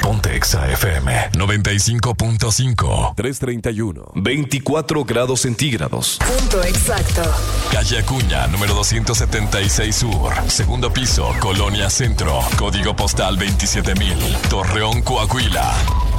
Ponte Exa FM 95.5. 331. 24 grados centígrados. Punto exacto. Calle Acuña, número 276 Sur. Segundo piso, Colonia Centro. Código postal 27,000. Torreón, Coahuila.